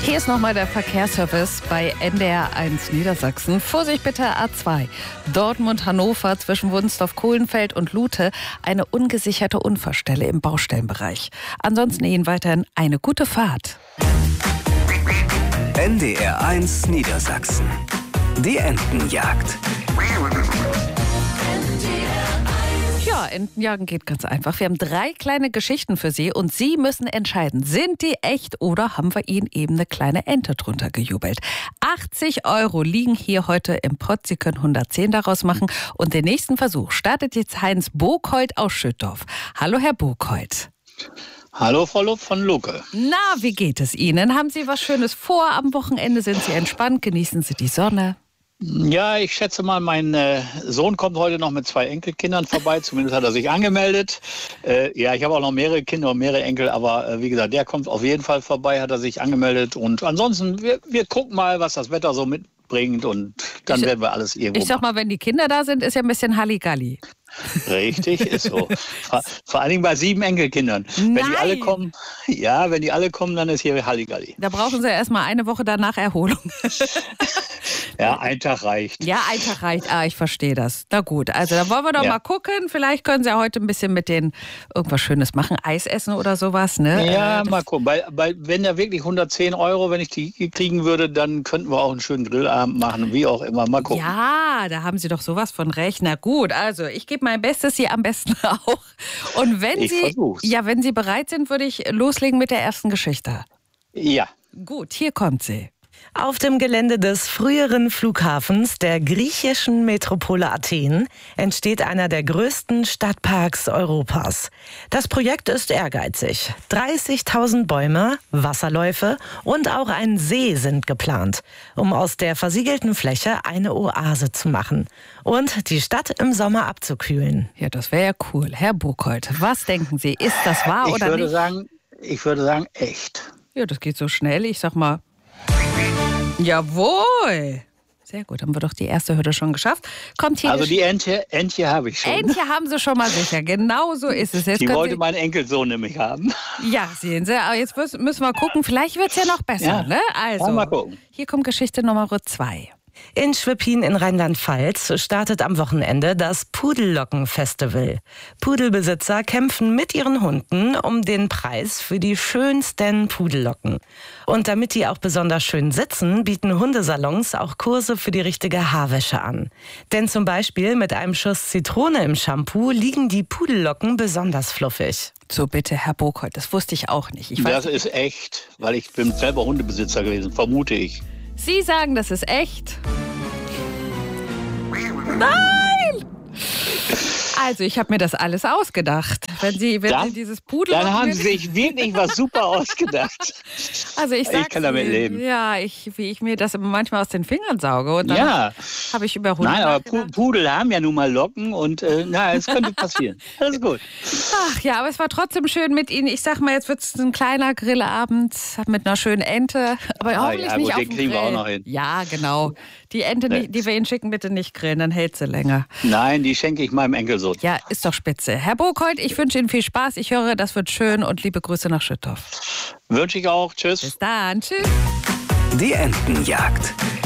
Hier ist nochmal der Verkehrsservice bei NDR1 Niedersachsen. Vorsicht bitte A2. Dortmund-Hannover zwischen Wunstorf-Kohlenfeld und Lute. Eine ungesicherte Unfallstelle im Baustellenbereich. Ansonsten Ihnen weiterhin eine gute Fahrt. NDR1 Niedersachsen. Die Entenjagd. Ja, Entenjagen geht ganz einfach. Wir haben 3 kleine Geschichten für Sie und Sie müssen entscheiden, sind die echt oder haben wir Ihnen eben eine kleine Ente drunter gejubelt. 80 € liegen hier heute im Pott. Sie können 110 daraus machen. Und den nächsten Versuch startet jetzt Heinz Bookholt aus Schüttorf. Hallo, Herr Bookholt. Hallo, Frau Lupp von Lucke. Na, wie geht es Ihnen? Haben Sie was Schönes vor? Am Wochenende sind Sie entspannt? Genießen Sie die Sonne? Ja, ich schätze mal, mein Sohn kommt heute noch mit 2 Enkelkindern vorbei. Zumindest hat er sich angemeldet. Ja, ich habe auch noch mehrere Kinder und mehrere Enkel. Aber wie gesagt, der kommt auf jeden Fall vorbei, hat er sich angemeldet. Und ansonsten, wir gucken mal, was das Wetter so mitbringt. Und dann werden wir alles irgendwo Ich sag mal, wenn die Kinder da sind, ist ja ein bisschen Halligalli. Richtig, ist so. Vor allen Dingen bei 7 Enkelkindern. Nein. Wenn die alle kommen, dann ist hier Halligalli. Da brauchen Sie erstmal eine Woche danach Erholung. Ja, ein Tag reicht. Ja, ein Tag reicht. Ah, ich verstehe das. Na gut, also dann wollen wir doch mal gucken. Vielleicht können Sie ja heute ein bisschen mit denen irgendwas Schönes machen. Eis essen oder sowas, ne? Ja, mal gucken. Wenn da wirklich 110 €, wenn ich die kriegen würde, dann könnten wir auch einen schönen Grillabend machen, wie auch immer. Mal gucken. Ja, da haben Sie doch sowas von recht. Na gut, also ich gebe mein Bestes, Sie am besten auch. Und wenn Sie bereit sind, würde ich loslegen mit der ersten Geschichte. Ja. Gut, hier kommt sie. Auf dem Gelände des früheren Flughafens der griechischen Metropole Athen entsteht einer der größten Stadtparks Europas. Das Projekt ist ehrgeizig. 30.000 Bäume, Wasserläufe und auch ein See sind geplant, um aus der versiegelten Fläche eine Oase zu machen und die Stadt im Sommer abzukühlen. Ja, das wäre ja cool. Herr Bookholt, was denken Sie? Ist das wahr oder nicht? Ich würde sagen, echt. Ja, das geht so schnell. Ich sag mal, jawohl. Sehr gut, haben wir doch die erste Hürde schon geschafft. Kommt hier also die Entje habe ich schon. Entje haben Sie schon mal sicher, genau so ist es. Jetzt die wollte mein Enkelsohn nämlich haben. Ja, sehen Sie, aber jetzt müssen wir gucken, vielleicht wird es ja noch besser. Ja. Ne? Also, mal gucken. Hier kommt Geschichte Nummer 2. In Schweppin in Rheinland-Pfalz startet am Wochenende das Pudellocken-Festival. Pudelbesitzer kämpfen mit ihren Hunden um den Preis für die schönsten Pudellocken. Und damit die auch besonders schön sitzen, bieten Hundesalons auch Kurse für die richtige Haarwäsche an. Denn zum Beispiel mit einem Schuss Zitrone im Shampoo liegen die Pudellocken besonders fluffig. So bitte, Herr Bookholt, das wusste ich auch nicht. Das ist echt, weil ich bin selber Hundebesitzer gewesen, vermute ich. Sie sagen, das ist echt. Nein! Also, ich habe mir das alles ausgedacht. Wenn Sie dieses Pudel... Dann haben Sie sich wirklich was super ausgedacht. Also ich kann damit leben. Ja, wie ich mir das manchmal aus den Fingern sauge. Und dann habe ich über Hunde Nein, aber nachgedacht. Pudel haben ja nun mal Locken und es könnte passieren. Alles gut. Ach ja, aber es war trotzdem schön mit Ihnen. Ich sag mal, jetzt wird es ein kleiner Grillabend mit einer schönen Ente. Aber hoffentlich nicht auf dem den kriegen wir auch noch hin. Ja, genau. Die Ente, die wir Ihnen schicken, bitte nicht grillen, dann hält sie länger. Nein, die schenke ich meinem Enkelsohn. Ja, ist doch spitze. Herr Bookholt, ich wünsche Ihnen viel Spaß. Ich höre, das wird schön und liebe Grüße nach Schüttorf. Wünsche ich auch. Tschüss. Bis dann. Tschüss. Die Entenjagd.